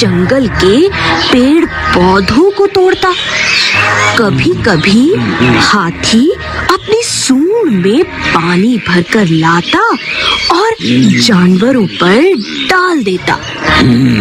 जंगल के पेड़ पौधों को तोड़ता। कभी कभी हाथी अपनी सूंड में पानी भरकर लाता और जानवरों पर डाल देता।